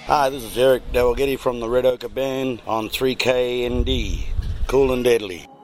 Hi, this is Eric Dalgety from the Red Ochre Band on 3KND. Cool and deadly.